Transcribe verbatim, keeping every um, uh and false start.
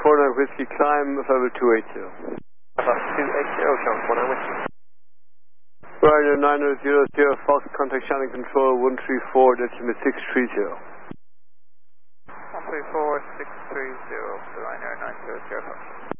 four nine Whiskey, climb level two eighty. Papa two eighty, Charles four nine Whiskey. Ryanair nine zero zero, false contact channel control one three four, decimal six three zero. one three four, six three zero, Ryanair nine zero zero.